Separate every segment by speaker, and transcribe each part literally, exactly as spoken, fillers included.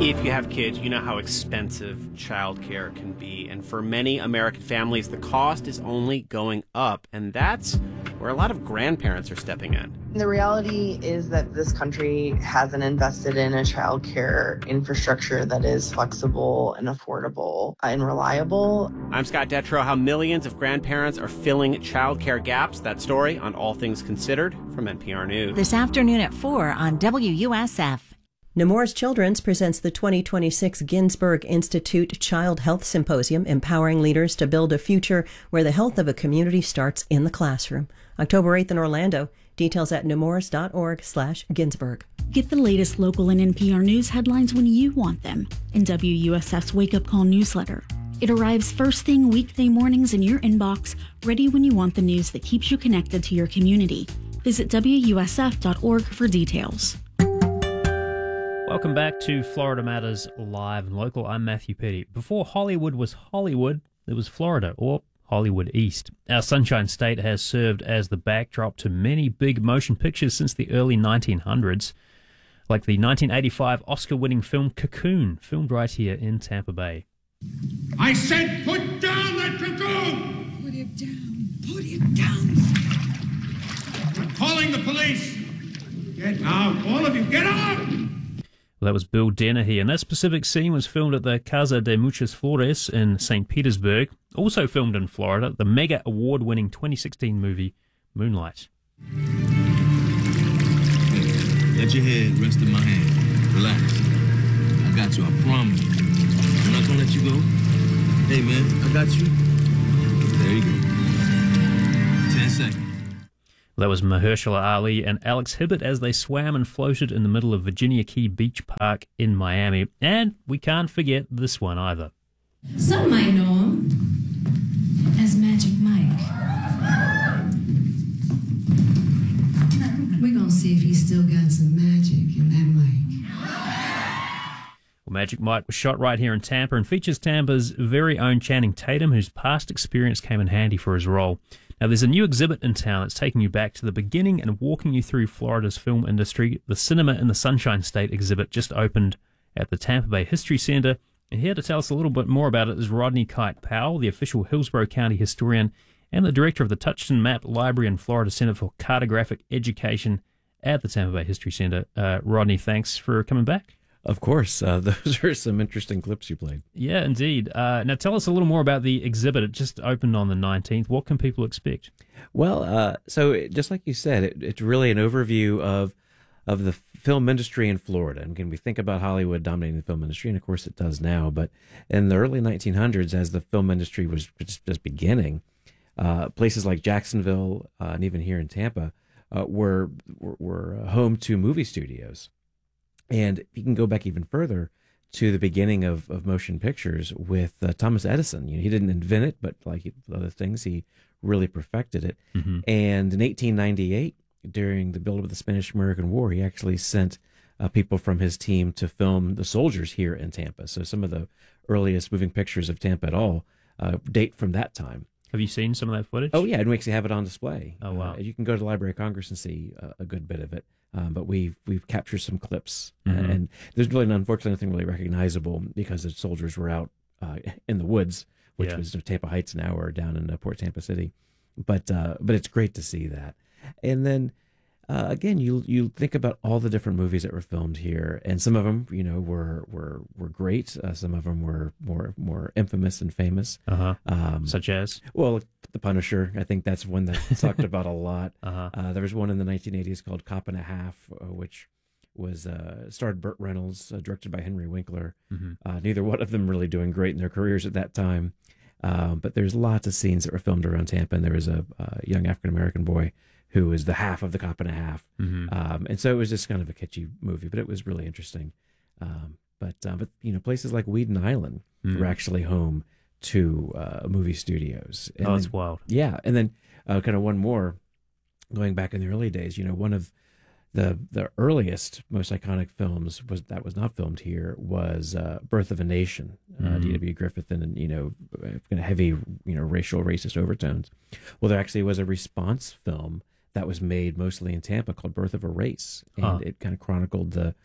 Speaker 1: If you have kids, you know how expensive childcare can be. And for many American families, the cost is only going up. And that's where a lot of grandparents are stepping in.
Speaker 2: The reality is that this country hasn't invested in a childcare infrastructure that is flexible and affordable and reliable.
Speaker 1: I'm Scott Detrow. How millions of grandparents are filling childcare gaps. That story on All Things Considered from N P R News.
Speaker 3: This afternoon at four on W U S F.
Speaker 4: Nemours Children's presents the twenty twenty-six Ginsberg Institute Child Health Symposium, empowering leaders to build a future where the health of a community starts in the classroom. October eighth in Orlando. Details at nemours.org slash Ginsberg.
Speaker 5: Get the latest local and N P R News headlines when you want them in W U S F's Wake Up Call newsletter. It arrives first thing weekday mornings in your inbox, ready when you want the news that keeps you connected to your community. Visit W U S F dot org for details.
Speaker 6: Welcome back to Florida Matters Live and Local. I'm Matthew Petty. Before Hollywood was Hollywood, there was Florida, or Hollywood East. Our Sunshine State has served as the backdrop to many big motion pictures since the early nineteen hundreds, like the nineteen eighty-five Oscar-winning film Cocoon, filmed right here in Tampa Bay.
Speaker 7: I said put down that cocoon!
Speaker 8: Put it down. Put it down.
Speaker 7: I'm calling the police. Get out. All of you, get out!
Speaker 6: Well, that was Bill Dennehy, and that specific scene was filmed at the Casa de Muchas Flores in Saint Petersburg. Also filmed in Florida, the mega award-winning twenty sixteen movie Moonlight.
Speaker 9: Let your head rest in my hand. Relax. I got you, I promise. I'm not gonna let you go. Hey, man, I got you. There you go. Ten seconds.
Speaker 6: That was Mahershala Ali and Alex Hibbert as they swam and floated in the middle of Virginia Key Beach Park in Miami. And we can't forget this one either.
Speaker 10: Some might know him as Magic Mike. We're going to see if he's still got some magic in that mic.
Speaker 6: Well, Magic Mike was shot right here in Tampa and features Tampa's very own Channing Tatum, whose past experience came in handy for his role. Now, there's a new exhibit in town that's taking you back to the beginning and walking you through Florida's film industry. The Cinema in the Sunshine State exhibit just opened at the Tampa Bay History Center. And here to tell us a little bit more about it is Rodney Kite Powell, the official Hillsborough County historian and the director of the Touchton Map Library and Florida Center for Cartographic Education at the Tampa Bay History Center. Uh, Rodney, thanks for coming back.
Speaker 11: Of course. Uh, those are some interesting clips you played.
Speaker 6: Yeah, indeed. Uh, now, tell us a little more about the exhibit. It just opened on the nineteenth. What can people expect?
Speaker 11: Well, uh, so it, just like you said, it, it's really an overview of of the film industry in Florida. And again, we think about Hollywood dominating the film industry, and of course it does now. But in the early nineteen hundreds, as the film industry was just, just beginning, uh, places like Jacksonville uh, and even here in Tampa uh, were, were, were home to movie studios. And you can go back even further to the beginning of, of motion pictures with uh, Thomas Edison. You know, he didn't invent it, but like other things, he really perfected it. Mm-hmm. And in eighteen ninety-eight, during the build-up of the Spanish-American War, he actually sent uh, people from his team to film the soldiers here in Tampa. So some of the earliest moving pictures of Tampa at all uh, date from that time.
Speaker 6: Have you seen some of that footage?
Speaker 11: Oh, yeah, and we actually have it on display.
Speaker 6: Oh, wow.
Speaker 11: Uh, you can go to the Library of Congress and see uh, a good bit of it. Um, but we've we've captured some clips, mm-hmm. and there's really unfortunately nothing really recognizable because the soldiers were out uh, in the woods, which yeah. was Tampa Heights now, or down in uh, Port Tampa City. But uh, but it's great to see that. And then uh, again, you you think about all the different movies that were filmed here, and some of them, you know, were were were great. Uh, some of them were more more infamous and famous.
Speaker 6: Uh-huh. Um, Such as?
Speaker 11: Well, The Punisher. I think that's one that's talked about a lot.
Speaker 6: Uh-huh.
Speaker 11: Uh, there was one in the nineteen eighties called Cop and a Half, uh, which was uh, starred Burt Reynolds, uh, directed by Henry Winkler. Mm-hmm. Uh, neither one of them really doing great in their careers at that time. Uh, but there's lots of scenes that were filmed around Tampa, and there was a, a young African-American boy who was the half of the cop and a half. Mm-hmm. Um, and so it was just kind of a kitschy movie, but it was really interesting. Um, but, uh, but you know, places like Weeden Island mm-hmm. were actually home to uh, movie studios.
Speaker 6: And oh, that's then, wild.
Speaker 11: Yeah. And then uh, kind of one more, going back in the early days, you know, one of the the earliest, most iconic films was that was not filmed here was uh, Birth of a Nation, uh, mm-hmm. D W Griffith, and, you know, kind of heavy, you know, racial, racist overtones. Well, there actually was a response film that was made mostly in Tampa called Birth of a Race. And huh. it kind of chronicled the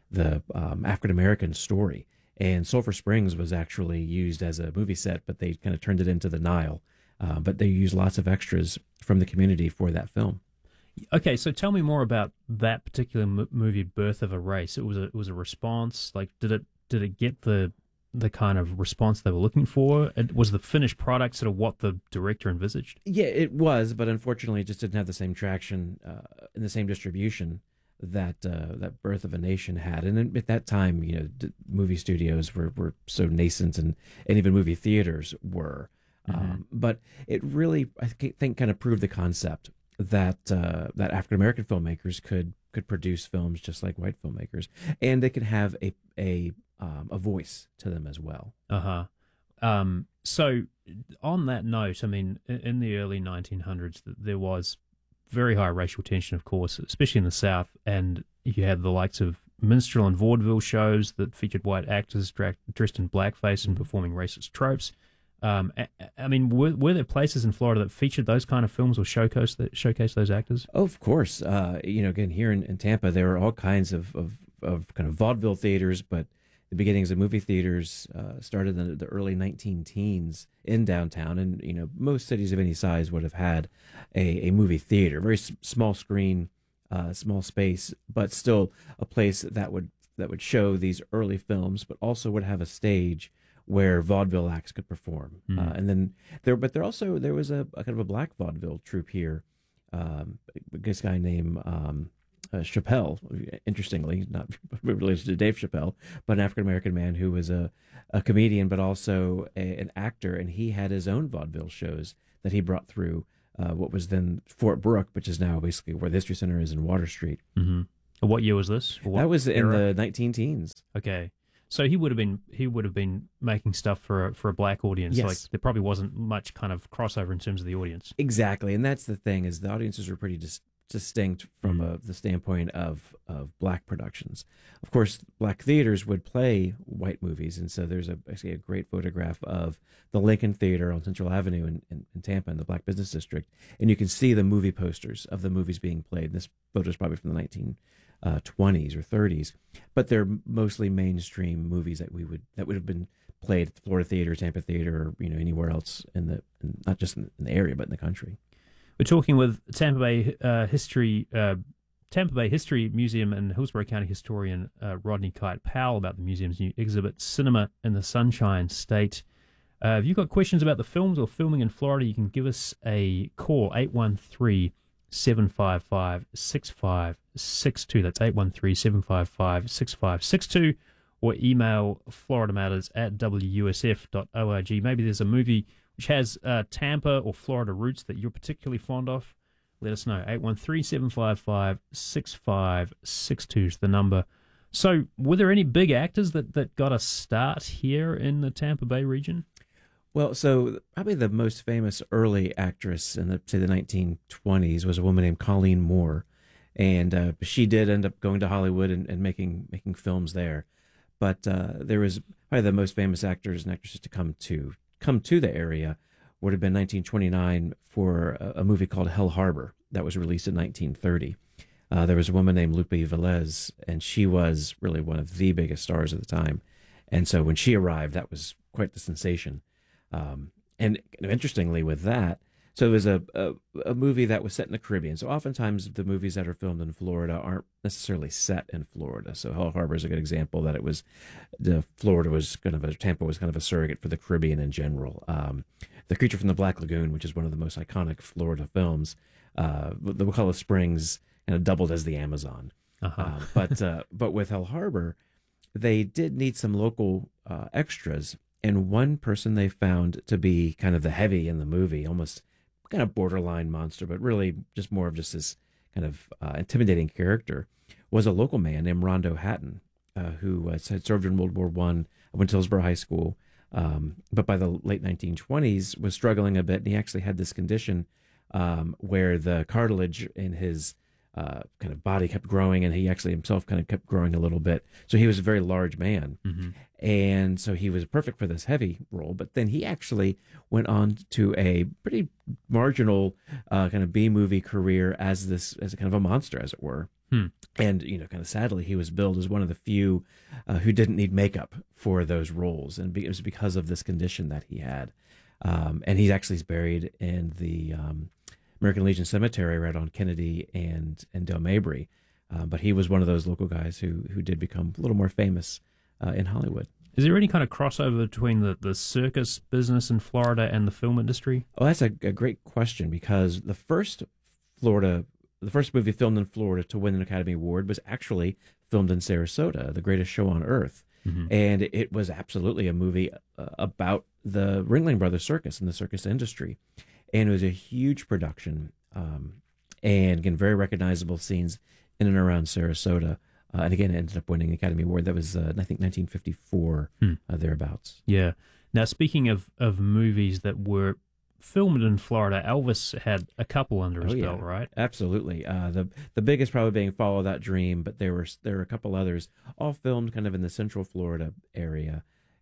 Speaker 11: the um, African American story. And Sulphur Springs was actually used as a movie set, but they kind of turned it into the Nile. Uh, but they used lots of extras from the community for that film.
Speaker 6: Okay, so tell me more about that particular m- movie, Birth of a Race. It was a it was a response. Like, did it did it get the the kind of response they were looking for? It, was the finished product sort of what the director envisaged?
Speaker 11: Yeah, it was, but unfortunately, it just didn't have the same traction uh, and the same distribution that uh, that Birth of a Nation had. And at that time, you know, d- movie studios were, were so nascent, and, and even movie theaters were. Mm-hmm. Um, but it really, I think, kind of proved the concept that uh, that African American filmmakers could could produce films just like white filmmakers, and they could have a a um, a voice to them as well.
Speaker 6: Uh huh. Um, so on that note, I mean, in the early nineteen hundreds, there was very high racial tension, of course, especially in the South, and you had the likes of minstrel and vaudeville shows that featured white actors dra- dressed in blackface and performing racist tropes. Um, I, I mean, were, were there places in Florida that featured those kind of films or showcase that showcase those actors?
Speaker 11: Oh, of course. Uh, you know, again, here in, in Tampa, there were all kinds of, of, of kind of vaudeville theaters, but the beginnings of movie theaters uh, started in the, the early nineteen teens in downtown, and you know, most cities of any size would have had a, a movie theater, very s- small screen, uh, small space, but still a place that would that would show these early films, but also would have a stage where vaudeville acts could perform. Mm. Uh, and then there, but there also there was a, a kind of a black vaudeville troupe here. Um, this guy named um, uh, Chappelle, interestingly, not related to Dave Chappelle, but an African American man who was a, a comedian, but also a, an actor, and he had his own vaudeville shows that he brought through uh, what was then Fort Brooke, which is now basically where the History Center is in Water Street.
Speaker 6: Mm-hmm. What year was this?
Speaker 11: That was era? In the nineteen teens.
Speaker 6: Okay. So he would have been he would have been making stuff for a, for a black audience.
Speaker 11: Yes.
Speaker 6: Like there probably wasn't much kind of crossover in terms of the audience.
Speaker 11: Exactly, and that's the thing is the audiences were pretty dis- distinct from mm. a, the standpoint of of black productions. Of course, black theaters would play white movies, and so there's a actually a great photograph of the Lincoln Theater on Central Avenue in, in, in Tampa in the Black Business District, and you can see the movie posters of the movies being played. This photo is probably from the nineteen Uh, twenties or thirties, but they're mostly mainstream movies that we would that would have been played at the Florida Theater, Tampa Theater, or you know anywhere else in the in, not just in the area but in the country.
Speaker 6: We're talking with Tampa Bay uh, History uh, Tampa Bay History Museum and Hillsborough County historian uh, Rodney Kite Powell about the museum's new exhibit, Cinema in the Sunshine State. Uh, if you've got questions about the films or filming in Florida, you can give us a call, eight one three, seven five five, six five six two. That's eight one three, seven five five, six five six two, or email florida matters at w u s f dot org. Maybe there's a movie which has uh, Tampa or Florida roots that you're particularly fond of. Let us know. eight one three, seven five five, six five six two is the number. So were there any big actors that, that got a start here in the Tampa Bay region?
Speaker 11: Well, so probably the most famous early actress in the, say the nineteen twenties was a woman named Colleen Moore, and uh, she did end up going to Hollywood and, and making making films there. But uh, there was probably the most famous actors and actresses to come to come to the area would have been nineteen twenty-nine for a, a movie called Hell Harbor that was released in nineteen thirty. Uh, there was a woman named Lupe Velez, and she was really one of the biggest stars at the time. And so when she arrived, that was quite the sensation. Um, and interestingly with that, so it was a, a, a movie that was set in the Caribbean. So oftentimes the movies that are filmed in Florida aren't necessarily set in Florida. So Hell Harbor is a good example that it was, the Florida was kind of a, Tampa was kind of a surrogate for the Caribbean in general. Um, The Creature from the Black Lagoon, which is one of the most iconic Florida films, uh, the Wakulla Springs kind of doubled as the Amazon.
Speaker 6: Uh-huh.
Speaker 11: Uh, but, uh, but with Hell Harbor, they did need some local uh, extras. And one person they found to be kind of the heavy in the movie, almost kind of borderline monster, but really just more of just this kind of uh, intimidating character, was a local man named Rondo Hatton, uh, who uh, had served in World War One, went to Hillsborough High School, um, but by the late nineteen twenties was struggling a bit, and he actually had this condition um, where the cartilage in his uh, kind of body kept growing, and he actually himself kind of kept growing a little bit. So he was a very large man.
Speaker 6: Mm-hmm.
Speaker 11: And so he was perfect for this heavy role. But then he actually went on to a pretty marginal uh, kind of B-movie career as this, as a kind of a monster, as it were.
Speaker 6: Hmm.
Speaker 11: And, you know, kind of sadly, he was billed as one of the few uh, who didn't need makeup for those roles. And it was because of this condition that he had. Um, and he actually is buried in the um, American Legion Cemetery right on Kennedy and, and Del Mabry. Uh, but he was one of those local guys who, who did become a little more famous uh, in Hollywood.
Speaker 6: Is there any kind of crossover between the, the circus business in Florida and the film industry?
Speaker 11: Oh, that's a, a great question, because the first Florida, the first movie filmed in Florida to win an Academy Award was actually filmed in Sarasota, The Greatest Show on Earth. Mm-hmm. And it was absolutely a movie uh, about the Ringling Brothers Circus and the circus industry. And it was a huge production. Um, and again, very recognizable scenes in and around Sarasota. Uh, and again, it ended up winning the Academy Award. That was, uh, I think, nineteen fifty-four, hmm. uh, thereabouts.
Speaker 6: Yeah. Now, speaking of, of movies that were filmed in Florida, Elvis had a couple under his
Speaker 11: oh, yeah.
Speaker 6: belt, right?
Speaker 11: Absolutely. Uh, the the biggest probably being Follow That Dream, but there were there were a couple others, all filmed kind of in the Central Florida area.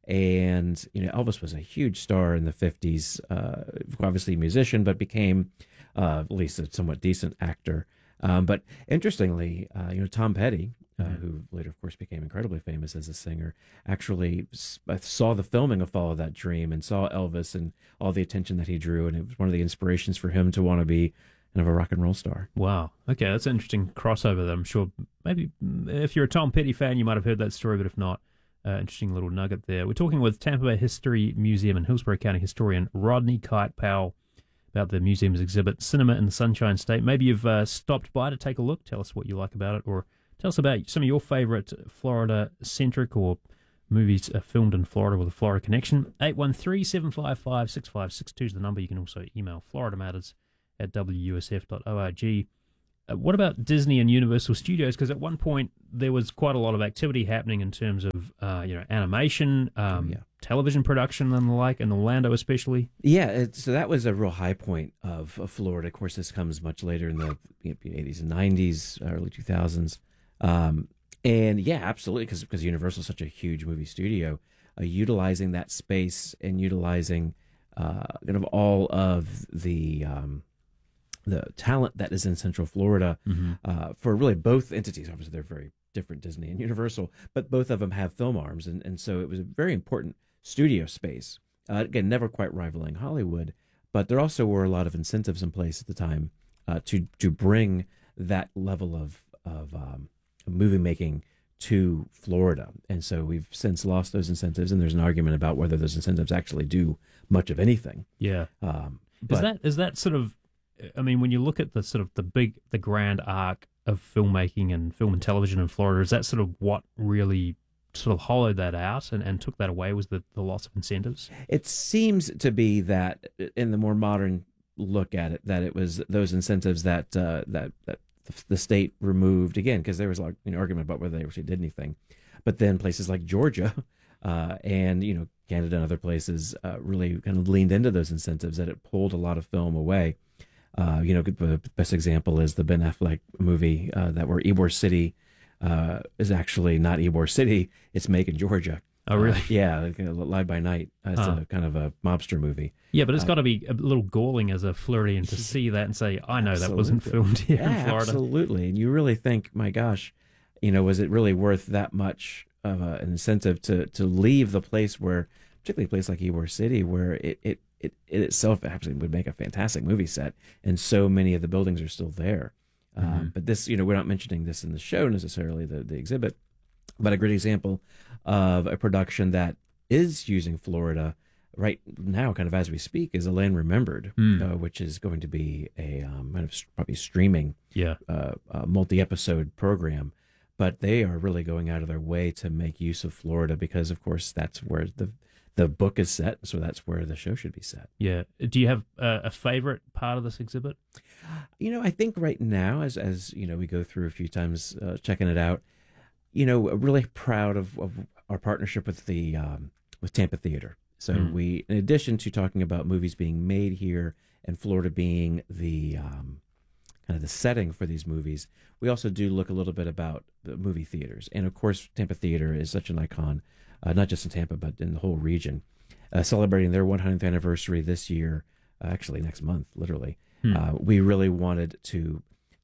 Speaker 11: And you know, Elvis was a huge star in the fifties. Uh, obviously a musician, but became uh, at least a somewhat decent actor. Um, but interestingly, uh, you know, Tom Petty, uh, mm-hmm. who later, of course, became incredibly famous as a singer, actually saw the filming of Follow That Dream and saw Elvis and all the attention that he drew. And it was one of the inspirations for him to want to be kind of a rock and roll star.
Speaker 6: Wow. Okay, that's an interesting crossover that I'm sure maybe if you're a Tom Petty fan, you might have heard that story, but if not, uh, interesting little nugget there. We're talking with Tampa Bay History Museum and Hillsborough County historian Rodney Kite Powell about the museum's exhibit, Cinema in the Sunshine State. Maybe you've uh, stopped by to take a look. Tell us what you like about it, or tell us about some of your favorite Florida-centric or movies uh, filmed in Florida with a Florida connection. eight one three, seven five five, six five six two is the number. You can also email florida matters at w u s f dot org. Uh, what about Disney and Universal Studios? Because at one point there was quite a lot of activity happening in terms of uh, you know animation, um, oh, yeah. television production, and the like, in Orlando especially.
Speaker 11: Yeah, it, so that was a real high point of, of Florida. Of course, this comes much later in the eighties and nineties, early two thousands. Um, and yeah, absolutely, because because Universal is such a huge movie studio, uh, utilizing that space and utilizing uh, kind of all of the um, the talent that is in Central Florida mm-hmm. uh, for really both entities. Obviously, they're very different, Disney and Universal, but both of them have film arms, and, and so it was a very important studio space. Uh, again, never quite rivaling Hollywood, but there also were a lot of incentives in place at the time uh, to to bring that level of of um, movie making to Florida. And so we've since lost those incentives, and there's an argument about whether those incentives actually do much of anything.
Speaker 6: Yeah.
Speaker 11: Um,
Speaker 6: is
Speaker 11: but,
Speaker 6: that is that sort of, I mean, when you look at the sort of the big, the grand arc of filmmaking and film and television in Florida, is that sort of what really sort of hollowed that out and, and took that away, was the, the loss of incentives?
Speaker 11: It seems to be that in the more modern look at it, that it was those incentives that uh, that that the state removed, again, because there was like an argument about whether they actually did anything. But then places like Georgia uh, and, you know, Canada and other places uh, really kind of leaned into those incentives, that it pulled a lot of film away. Uh, you know, the best example is the Ben Affleck movie uh, that where Ybor City uh, is actually not Ybor City, it's Macon, Georgia.
Speaker 6: Oh, really?
Speaker 11: Uh, yeah, Live by Night. Uh, it's huh. a kind of a mobster movie.
Speaker 6: Yeah, but it's
Speaker 11: uh,
Speaker 6: got to be a little galling as a Floridian to see that and say, I know absolutely. That wasn't filmed here
Speaker 11: yeah,
Speaker 6: in Florida.
Speaker 11: Absolutely. And you really think, my gosh, you know, was it really worth that much of a, an incentive to, to leave the place where, particularly a place like Ybor City, where it, it, it, it itself actually would make a fantastic movie set, and so many of the buildings are still there. Mm-hmm. Um, but this, you know, we're not mentioning this in the show necessarily, the, the exhibit, but a great example of a production that is using Florida right now, kind of as we speak, is A Land Remembered, mm. uh, which is going to be a um, kind of probably streaming,
Speaker 6: yeah,
Speaker 11: uh, uh, multi-episode program. But they are really going out of their way to make use of Florida because, of course, that's where the the book is set, so that's where the show should be set.
Speaker 6: Yeah. Do you have a, a favorite part of this exhibit?
Speaker 11: You know, I think right now, as as you know, we go through a few times uh, checking it out. You know, really proud of, of our partnership with the um, with Tampa Theater. So mm. we, in addition to talking about movies being made here and Florida being the um, kind of the setting for these movies, we also do look a little bit about the movie theaters. And of course, Tampa Theater is such an icon, uh, not just in Tampa, but in the whole region. Uh, celebrating their one hundredth anniversary this year, uh, actually next month, literally. Mm. Uh, we really wanted to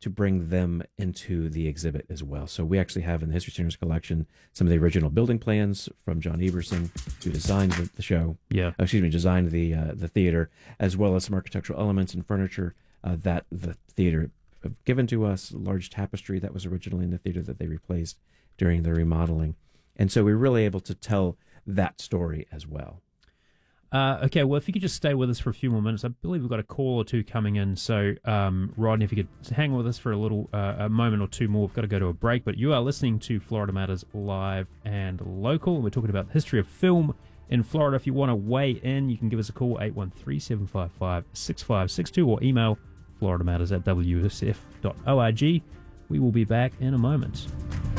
Speaker 11: to bring them into the exhibit as well. So we actually have in the History Center's collection some of the original building plans from John Eberson, who designed the, the show.
Speaker 6: Yeah.
Speaker 11: Uh, excuse me, designed the uh, the theater, as well as some architectural elements and furniture uh, that the theater have given to us. A large tapestry that was originally in the theater that they replaced during the remodeling. And so we're really able to tell that story as well.
Speaker 6: Uh, okay, well, if you could just stay with us for a few more minutes, I believe we've got a call or two coming in. So, um, Rodney, if you could hang with us for a little, uh, a moment or two more, we've got to go to a break. But you are listening to Florida Matters Live and Local, and we're talking about the history of film in Florida. If you want to weigh in, you can give us a call, eight one three, seven five five, six five six two, or email florida matters at w s f dot org. We will be back in a moment.